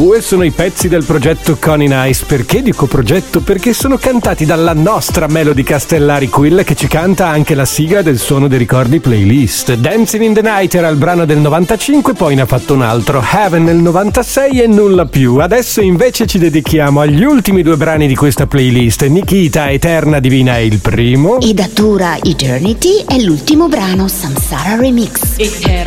due sono i pezzi del progetto Coney Nice. Perché dico progetto? Perché sono cantati dalla nostra Melody Castellari Quill, che ci canta anche la sigla del Suono dei Ricordi playlist. Dancing in the Night era il brano del 95, poi ne ha fatto un altro, Heaven nel 96 e nulla più. Adesso invece ci dedichiamo agli ultimi due brani di questa playlist. Nikita, Eterna Divina è il primo. E Datura, Eternity è l'ultimo brano, Samsara Remix.